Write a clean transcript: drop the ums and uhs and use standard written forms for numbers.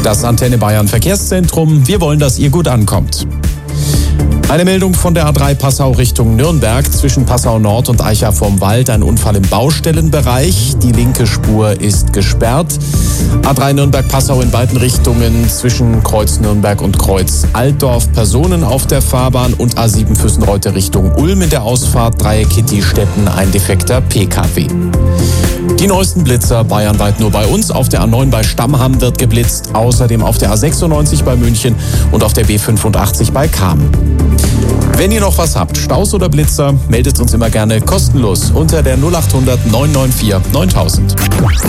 Das Antenne Bayern Verkehrszentrum. Wir wollen, dass ihr gut ankommt. Eine Meldung von der A3 Passau Richtung Nürnberg. Zwischen Passau Nord und Eicha vorm Wald ein Unfall im Baustellenbereich. Die linke Spur ist gesperrt. A3 Nürnberg-Passau in beiden Richtungen zwischen Kreuz Nürnberg und Kreuz Altdorf. Personen auf der Fahrbahn und A7 Füssenreute Richtung Ulm in der Ausfahrt. Dreieck Kitty-Stetten, ein defekter PKW. Die neuesten Blitzer bayernweit nur bei uns. Auf der A9 bei Stammham wird geblitzt. Außerdem auf der A96 bei München und auf der B85 bei Cham. Wenn ihr noch was habt, Staus oder Blitzer, meldet uns immer gerne kostenlos unter der 0800 994 9000.